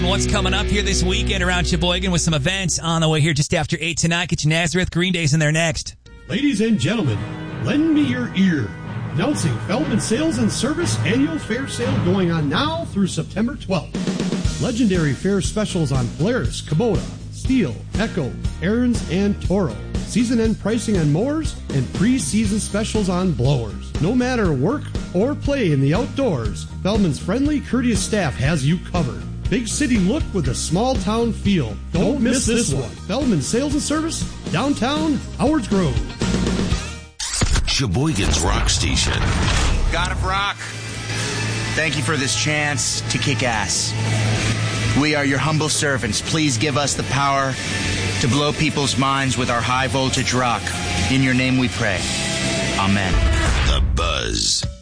What's coming up here this weekend around Sheboygan with some events on the way here just after 8 tonight. Get you Nazareth. Green Day's in there next. Ladies and gentlemen, lend me your ear. Announcing Feldman Sales and Service Annual Fair Sale going on now through September 12th. Legendary fair specials on Polaris, Kubota, Steel, Echo, Ariens, and Toro. Season-end pricing on mowers and pre-season specials on blowers. No matter work or play in the outdoors, Feldman's friendly, courteous staff has you covered. Big city look with a small town feel. Don't miss this one. Feldman Sales and Service, downtown Howards Grove. Sheboygan's Rock Station. God of Rock, thank you for this chance to kick ass. We are your humble servants. Please give us the power to blow people's minds with our high voltage rock. In your name we pray. Amen. The Buzz.